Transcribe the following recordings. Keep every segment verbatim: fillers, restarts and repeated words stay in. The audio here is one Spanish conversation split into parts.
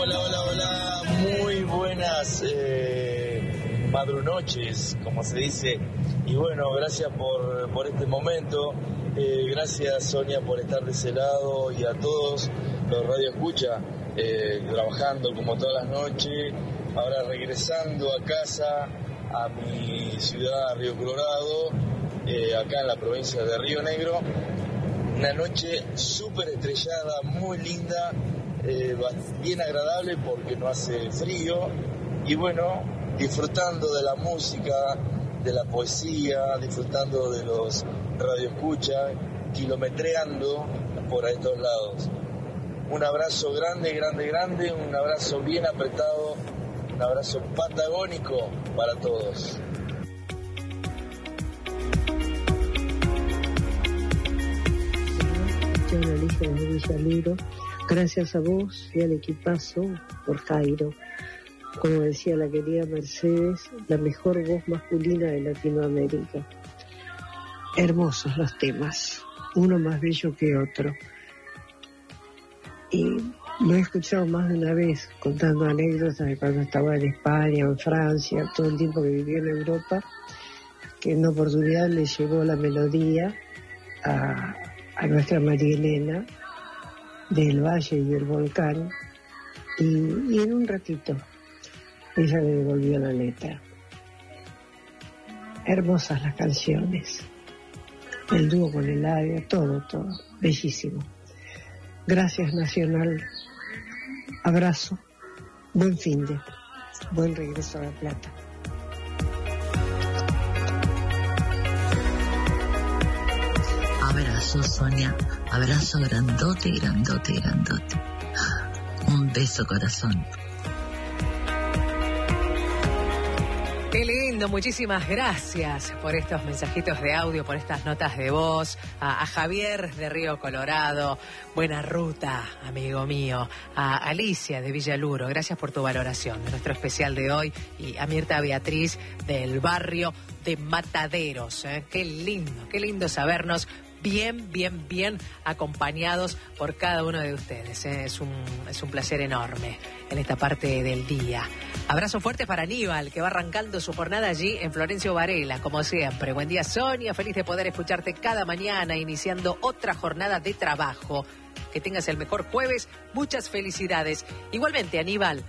Hola, hola, hola, muy buenas eh, madrunoches, como se dice, y bueno, gracias por, por este momento, eh, gracias Sonia por estar de ese lado y a todos los Radio Escucha, eh, trabajando como todas las noches, ahora regresando a casa, a mi ciudad, Río Colorado, eh, acá en la provincia de Río Negro, una noche súper estrellada, muy linda, Eh, bien agradable porque no hace frío y bueno, disfrutando de la música, de la poesía, disfrutando de los radioescuchas, kilometreando por estos lados. Un abrazo grande, grande, grande, un abrazo bien apretado, un abrazo patagónico para todos. Yo analizo desde Villaluro. Gracias a vos y al equipazo por Jairo. Como decía la querida Mercedes, la mejor voz masculina de Latinoamérica. Hermosos los temas, uno más bello que otro. Y lo he escuchado más de una vez contando anécdotas de cuando estaba en España, en Francia, todo el tiempo que vivió en Europa, que en una oportunidad le llegó la melodía a, a nuestra María Elena del Valle y del Volcán, y, y en un ratito ella le devolvió la letra. Hermosas las canciones, el dúo con Eladia, todo, todo, bellísimo. Gracias Nacional, abrazo, buen finde, buen regreso a La Plata. Abrazo, Sonia. Abrazo grandote, grandote, grandote. Un beso, corazón. Qué lindo, muchísimas gracias por estos mensajitos de audio, por estas notas de voz. A, a Javier de Río Colorado, buena ruta, amigo mío. A Alicia de Villaluro, gracias por tu valoración de nuestro especial de hoy. Y a Mirta Beatriz del barrio de Mataderos. ¿eh? Qué lindo, qué lindo sabernos bien, bien, bien acompañados por cada uno de ustedes. ¿eh? Es un, es un placer enorme en esta parte del día. Abrazo fuerte para Aníbal, que va arrancando su jornada allí en Florencio Varela, como siempre. Buen día, Sonia. Feliz de poder escucharte cada mañana, iniciando otra jornada de trabajo. Que tengas el mejor jueves. Muchas felicidades. Igualmente, Aníbal,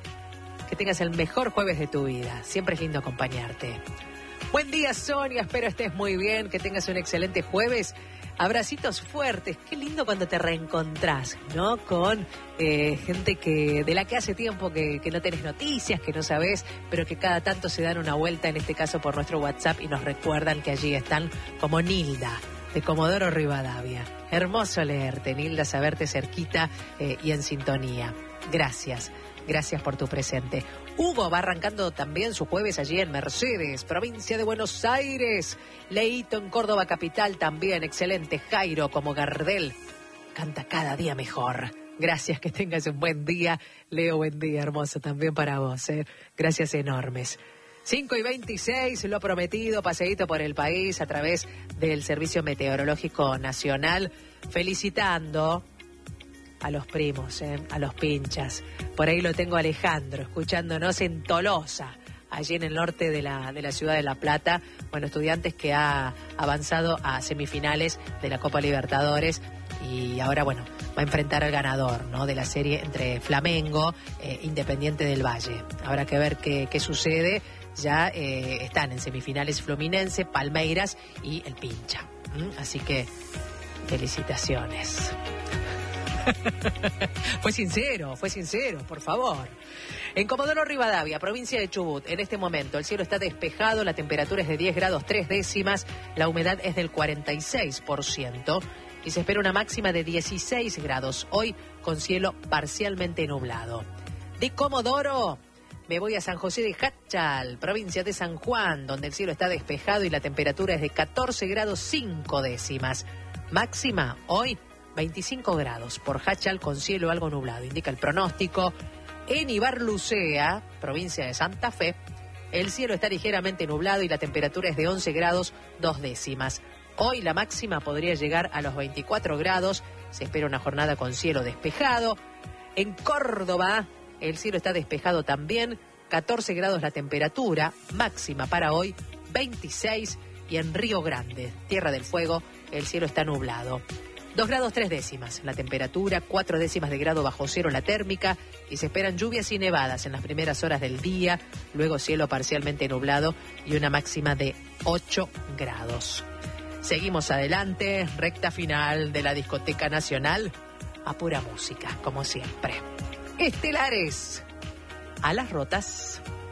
que tengas el mejor jueves de tu vida. Siempre es lindo acompañarte. Buen día, Sonia, espero estés muy bien, que tengas un excelente jueves. Abracitos fuertes, qué lindo cuando te reencontrás, ¿no? Con eh, gente que de la que hace tiempo que, que no tenés noticias, que no sabés, pero que cada tanto se dan una vuelta, en este caso por nuestro WhatsApp, y nos recuerdan que allí están, como Nilda, de Comodoro Rivadavia. Hermoso leerte, Nilda, saberte cerquita eh, y en sintonía. Gracias. Gracias por tu presente. Hugo va arrancando también su jueves allí en Mercedes, provincia de Buenos Aires. Leito en Córdoba capital también, excelente. Jairo como Gardel, canta cada día mejor. Gracias, que tengas un buen día. Leo, buen día, hermoso, también para vos. ¿eh? Gracias enormes. cinco y veintiséis, lo prometido, paseíto por el país a través del Servicio Meteorológico Nacional, felicitando a los primos, ¿eh? a los pinchas. Por ahí lo tengo a Alejandro, escuchándonos en Tolosa, allí en el norte de la, de la ciudad de La Plata. Bueno, Estudiantes que ha avanzado a semifinales de la Copa Libertadores y ahora, bueno, va a enfrentar al ganador, ¿no? de la serie entre Flamengo e Independiente del Valle. Habrá que ver qué, qué sucede. Ya eh, están en semifinales Fluminense, Palmeiras y el Pincha. ¿Mm? Así que, felicitaciones. Fue sincero, fue sincero, por favor. En Comodoro Rivadavia, provincia de Chubut, en este momento el cielo está despejado, la temperatura es de diez grados tres décimas, la humedad es del cuarenta y seis por ciento y se espera una máxima de dieciséis grados, hoy con cielo parcialmente nublado. De Comodoro me voy a San José de Jáchal, provincia de San Juan, donde el cielo está despejado y la temperatura es de catorce grados cinco décimas. Máxima hoy veinticinco grados por Jáchal con cielo algo nublado, indica el pronóstico. En Ibarlucea, provincia de Santa Fe, el cielo está ligeramente nublado y la temperatura es de once grados dos décimas. Hoy la máxima podría llegar a los veinticuatro grados, se espera una jornada con cielo despejado. En Córdoba, el cielo está despejado también, catorce grados la temperatura, máxima para hoy, veintiséis, y en Río Grande, Tierra del Fuego, el cielo está nublado. dos grados tres décimas la temperatura, cuatro décimas de grado bajo cero la térmica, y se esperan lluvias y nevadas en las primeras horas del día, luego cielo parcialmente nublado y una máxima de ocho grados. Seguimos adelante, recta final de la Discoteca Nacional, a pura música, como siempre. Estelares, a las rotas.